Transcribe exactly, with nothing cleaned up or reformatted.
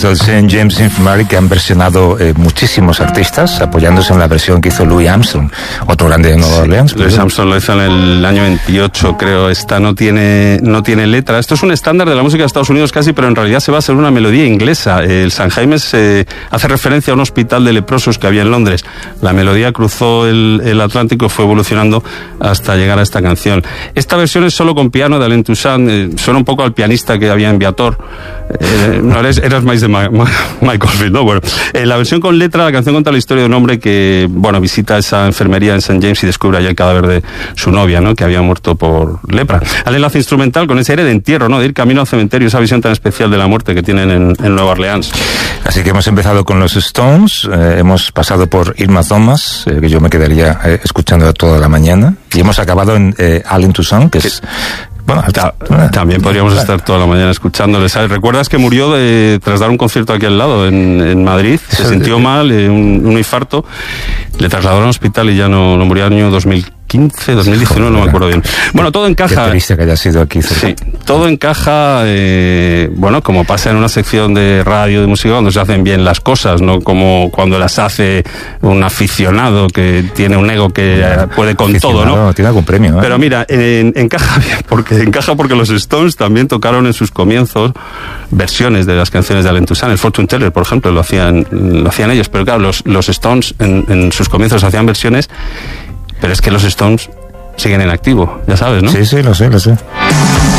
es el Saint James Infirmary, que han versionado eh, muchísimos artistas, apoyándose en la versión que hizo Louis Armstrong, otro grande de Nueva sí, Orleans. Louis Armstrong lo hizo en el año veintiocho, creo. Esta no tiene, no tiene letra. Esto es un estándar de la música de Estados Unidos casi, pero en realidad se va a ser una melodía inglesa. El San James eh, hace referencia a un hospital de leprosos que había en Londres. La melodía cruzó el, el Atlántico, fue evolucionando hasta llegar a esta canción. Esta versión es solo con piano de Alain Toussaint. Eh, suena un poco al pianista que había en Viator. Eh, no, eres, eras más de Ma, Ma, Michael Field, ¿no? Bueno, en la versión con letra, la canción cuenta la historia de un hombre que, bueno, visita esa enfermería en Saint James y descubre allí el cadáver de su novia, ¿no? Que había muerto por lepra. Al enlace instrumental con ese aire de entierro, ¿no? De ir camino al cementerio, esa visión tan especial de la muerte que tienen en, en Nueva Orleans. Así que hemos empezado con los Stones, eh, hemos pasado por Irma Thomas, eh, que yo me quedaría eh, escuchando toda la mañana, y hemos acabado en eh, Alain Toussaint, que es... Bueno, Ta también podríamos estar toda la mañana escuchándole. ¿Sabes? ¿Recuerdas que murió de, tras dar un concierto aquí al lado, en, en Madrid? Se sintió mal, eh, un, un infarto, le trasladaron al hospital y ya no, no murió en el año dos mil quince, dos mil diecinueve, no me acuerdo bien. Bueno, todo encaja. Qué triste que haya sido aquí. Sí, todo encaja, eh, bueno, como pasa en una sección de radio, de música, cuando se hacen bien las cosas, no como cuando las hace un aficionado que tiene un ego que puede con todo, ¿no? Tiene algún premio, ¿eh? Pero mira, en, encaja bien, porque encaja porque los Stones también tocaron en sus comienzos versiones de las canciones de Alain Toussaint. El Fortune Teller, por ejemplo, lo hacían, lo hacían ellos, pero claro, los, los Stones en, en sus comienzos hacían versiones. Pero es que los Stones siguen en activo, ya sabes, ¿no? Sí, sí, lo sé, lo sé.